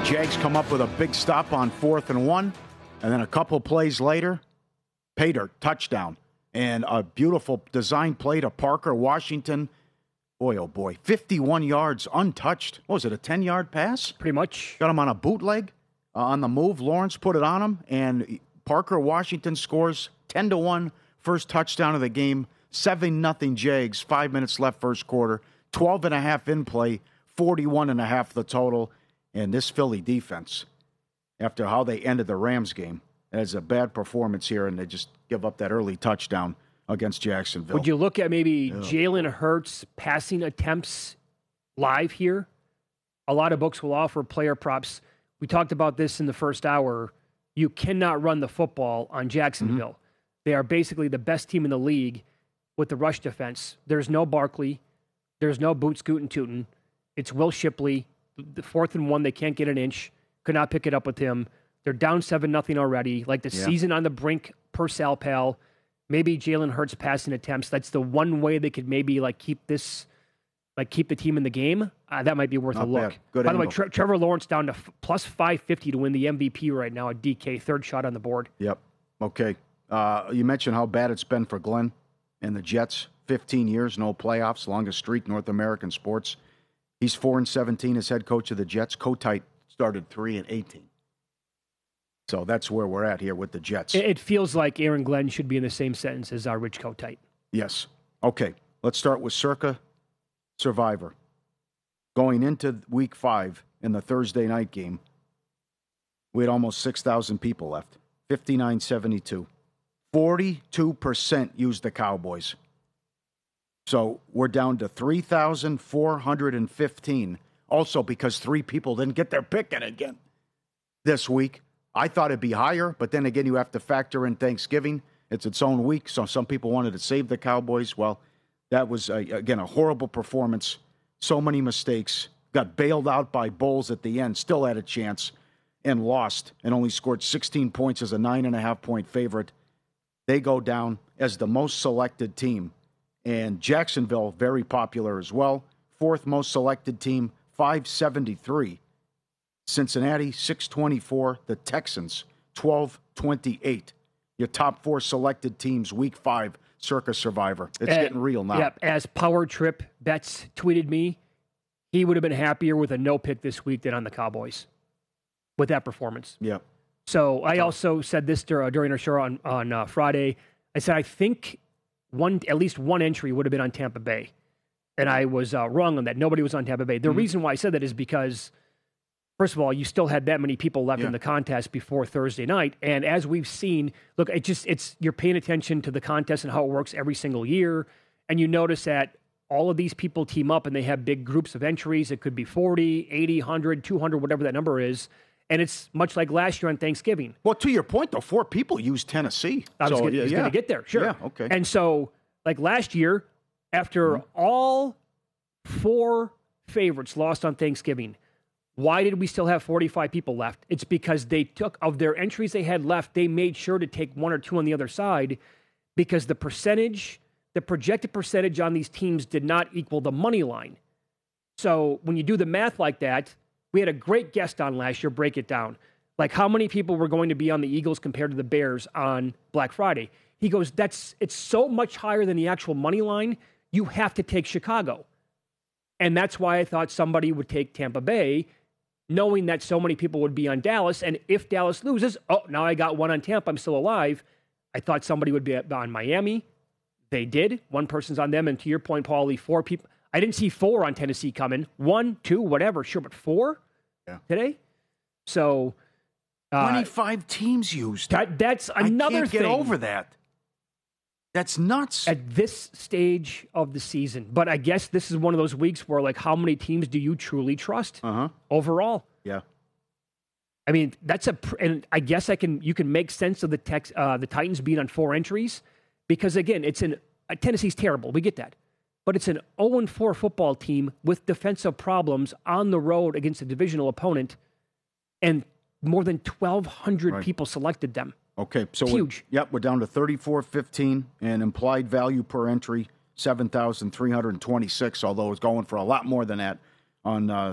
Jags come up with a big stop on 4th and 1, and then a couple plays later, pay dirt, touchdown. And a beautiful design play to Parker Washington. Boy, oh boy, 51 yards untouched. What was it, a 10-yard pass? Pretty much. Got him on a bootleg on the move. Lawrence put it on him, and Parker Washington scores 10-1, first touchdown of the game. 7-0 Jags, 5 minutes left first quarter. 12.5 in play, 41.5 the total. And this Philly defense, after how they ended the Rams game, has a bad performance here, and they just give up that early touchdown against Jacksonville. Would you look at maybe Jalen Hurts passing attempts live here? A lot of books will offer player props. We talked about this in the first hour. You cannot run the football on Jacksonville. Mm-hmm. They are basically the best team in the league with the rush defense. There's no Barkley. There's no boot scootin' tootin'. It's Will Shipley. The 4th and 1, they can't get an inch. Could not pick it up with him. They're down 7-0 already. Like the season on the brink per Sal Pal. Maybe Jalen Hurts passing attempts. That's the one way they could maybe keep the team in the game. That might be worth a look. By the way, Trevor Lawrence down to plus 550 to win the MVP right now at DK. Third shot on the board. Yep. Okay. You mentioned how bad it's been for Glenn and the Jets. 15 years, no playoffs, longest streak North American sports. He's 4-17 as head coach of the Jets. Kotite started 3-18. So that's where we're at here with the Jets. It feels like Aaron Glenn should be in the same sentence as Rich Kotite. Yes. Okay. Let's start with Circa Survivor. Going into week 5 in the Thursday night game, we had almost 6,000 people left. 59-72. 42% used the Cowboys. So we're down to 3,415. Also because 3 people didn't get their pick in again this week. I thought it'd be higher, but then again, you have to factor in Thanksgiving. It's its own week, so some people wanted to save the Cowboys. Well, that was, again, a horrible performance. So many mistakes. Got bailed out by Bowles at the end. Still had a chance and lost and only scored 16 points as a 9.5-point favorite. They go down as the most selected team. And Jacksonville, very popular as well. 4th most selected team, 573. Cincinnati, 624. The Texans, 1228. Your top 4 selected teams, week 5, Circa Survivor. It's getting real now. Yep, as Power Trip Bets tweeted me, he would have been happier with a no pick this week than on the Cowboys with that performance. Yep. So I also said this during our show on Friday. I said I think at least one entry would have been on Tampa Bay. And I was wrong on that. Nobody was on Tampa Bay. The reason why I said that is because, first of all, you still had that many people left in the contest before Thursday night. And as we've seen, look, you're paying attention to the contest and how it works every single year. And you notice that all of these people team up and they have big groups of entries. It could be 40, 80, 100, 200, whatever that number is. And it's much like last year on Thanksgiving. Well, to your point, though, 4 people used Tennessee. I was going to get there, sure. Yeah, okay. And so, like last year, after all 4 favorites lost on Thanksgiving, why did we still have 45 people left? It's because they took, of their entries they had left, they made sure to take 1 or 2 on the other side because the projected percentage on these teams did not equal the money line. So when you do the math like that, we had a great guest on last year break it down. Like how many people were going to be on the Eagles compared to the Bears on Black Friday. He goes, it's so much higher than the actual money line, you have to take Chicago. And that's why I thought somebody would take Tampa Bay, knowing that so many people would be on Dallas. And if Dallas loses, now I got 1 on Tampa, I'm still alive. I thought somebody would be on Miami. They did. 1 person's on them. And to your point, Paulie, 4 people. I didn't see 4 on Tennessee coming. 1, 2, whatever. Sure, but 4 today? So 25 teams used. That's another I can't thing. Get over that. That's nuts. At this stage of the season. But I guess this is one of those weeks where, like, how many teams do you truly trust overall? Yeah. I mean, and I guess you can make sense of the Titans being on 4 entries because, again, Tennessee's terrible. We get that. But it's an 0-4 football team with defensive problems on the road against a divisional opponent, and more than 1,200 people selected them. Okay, so huge. We're down to 34.15 and implied value per entry 7,326. Although it's going for a lot more than that on